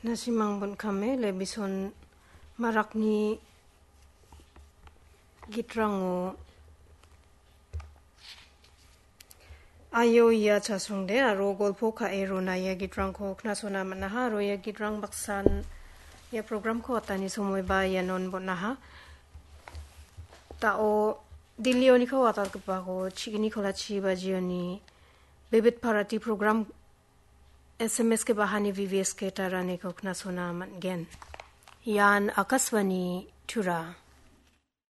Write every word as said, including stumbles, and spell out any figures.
nasimang bun kame lebison marakni gitrango ayo ya chasungde aro golpo ka ero na ya gitrang ko knasona manaha ro ya gitrang baksan ya program ko atani somoy ba ya non bonaha tao dilioni ko atar kepa ko chigini kola chi bajioni bebet parati program S M S ke bahani V V S ke tarane ko knasona man gen yan akaswani Tura